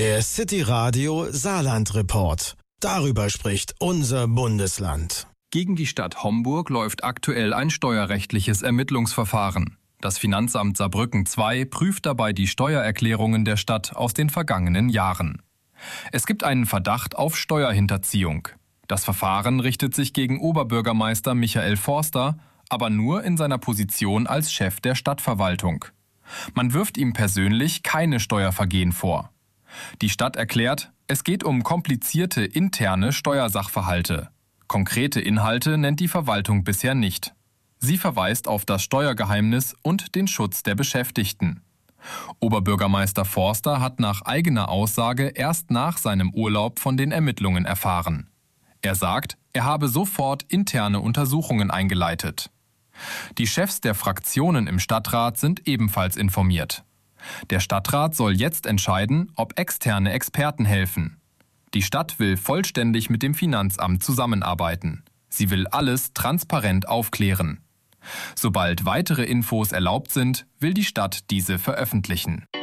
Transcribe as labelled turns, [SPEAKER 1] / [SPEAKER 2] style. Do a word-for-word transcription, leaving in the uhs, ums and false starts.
[SPEAKER 1] Der City Radio Saarland Report. Darüber spricht unser Bundesland.
[SPEAKER 2] Gegen die Stadt Homburg läuft aktuell ein steuerrechtliches Ermittlungsverfahren. Das Finanzamt Saarbrücken zwei prüft dabei die Steuererklärungen der Stadt aus den vergangenen Jahren. Es gibt einen Verdacht auf Steuerhinterziehung. Das Verfahren richtet sich gegen Oberbürgermeister Michael Forster, aber nur in seiner Position als Chef der Stadtverwaltung. Man wirft ihm persönlich keine Steuervergehen vor. Die Stadt erklärt, es geht um komplizierte interne Steuersachverhalte. Konkrete Inhalte nennt die Verwaltung bisher nicht. Sie verweist auf das Steuergeheimnis und den Schutz der Beschäftigten. Oberbürgermeister Forster hat nach eigener Aussage erst nach seinem Urlaub von den Ermittlungen erfahren. Er sagt, er habe sofort interne Untersuchungen eingeleitet. Die Chefs der Fraktionen im Stadtrat sind ebenfalls informiert. Der Stadtrat soll jetzt entscheiden, ob externe Experten helfen. Die Stadt will vollständig mit dem Finanzamt zusammenarbeiten. Sie will alles transparent aufklären. Sobald weitere Infos erlaubt sind, will die Stadt diese veröffentlichen.